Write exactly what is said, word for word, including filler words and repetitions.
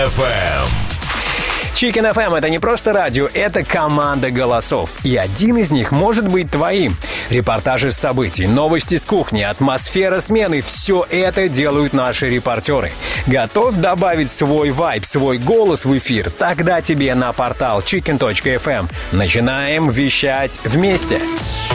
эф эм. Chicken эф эм — это не просто радио, это команда голосов. И один из них может быть твоим. Репортажи с событий, новости с кухни, атмосфера смены — все это делают наши репортеры. Готов добавить свой вайб, свой голос в эфир? Тогда тебе на портал чикен точка эф эм. Начинаем вещать вместе.